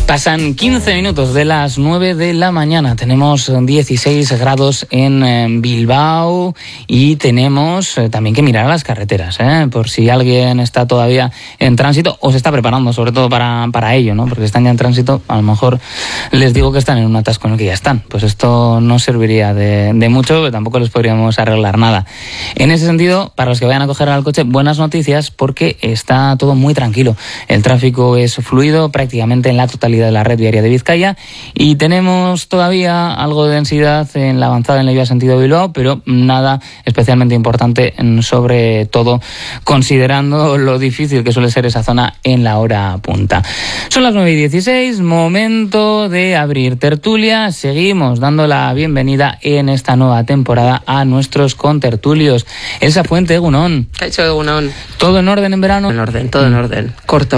Pasan 15 minutos de las 9 de la mañana. Tenemos 16 grados en Bilbao y tenemos también que mirar a las carreteras, por si alguien está todavía en tránsito o se está preparando, sobre todo para ello, ¿no? Porque están ya en tránsito, a lo mejor les digo que están en un atasco en el que ya están. Pues esto no serviría de mucho, pero tampoco les podríamos arreglar nada. En ese sentido, para los que vayan a coger al coche, buenas noticias porque está todo muy tranquilo. El tráfico es fluido prácticamente en la totalidad de la red viaria de Vizcaya y tenemos todavía algo de densidad en la avanzada en la vía sentido Bilbao, pero nada especialmente importante, sobre todo considerando lo difícil que suele ser esa zona en la hora punta. Son las 9:16, momento de abrir tertulia. Seguimos dando la bienvenida en esta nueva temporada a nuestros contertulios. Elsa Fuente, egunon. ¿Qué ha hecho egunon? ¿Todo en orden en verano? En orden, todo en orden. Corto.